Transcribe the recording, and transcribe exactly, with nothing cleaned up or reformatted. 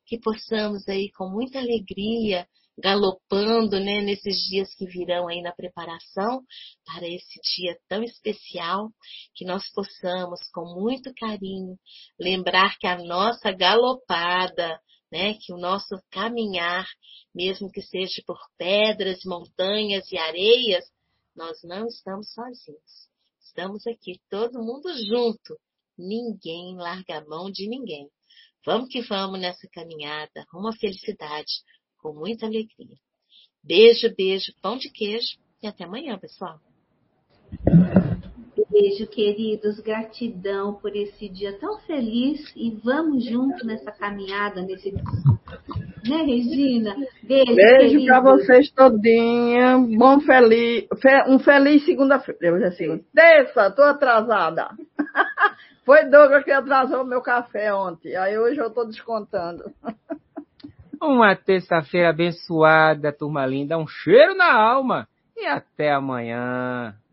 que possamos aí com muita alegria, galopando, né, nesses dias que virão aí na preparação para esse dia tão especial, que nós possamos com muito carinho lembrar que a nossa galopada, né, que o nosso caminhar, mesmo que seja por pedras, montanhas e areias, nós não estamos sozinhos. Estamos aqui, todo mundo junto. Ninguém larga a mão de ninguém. Vamos que vamos nessa caminhada, rumo à felicidade, com muita alegria. Beijo, beijo, pão de queijo e até amanhã, pessoal. Beijo, queridos, gratidão por esse dia tão feliz e vamos junto nessa caminhada, nesse... Né, Regina? Beijo, Beijo para vocês todinha. Bom feliz, um feliz segunda-feira. Assim, terça, tô atrasada. Foi Douglas que atrasou o meu café ontem. Aí hoje eu tô descontando. Uma terça-feira abençoada, turma linda. Um cheiro na alma. E até amanhã.